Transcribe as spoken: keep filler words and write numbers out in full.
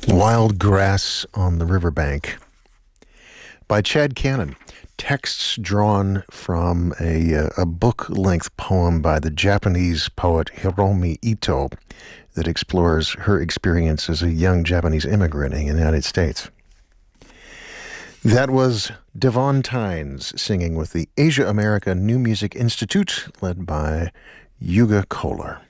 Wild Grass on the Riverbank by Chad Cannon. Texts drawn from a, uh, a book-length poem by the Japanese poet Hiromi Ito that explores her experience as a young Japanese immigrant in the United States. That was Devon Tynes singing with the Asia America New Music Institute, led by Yuga Kolar.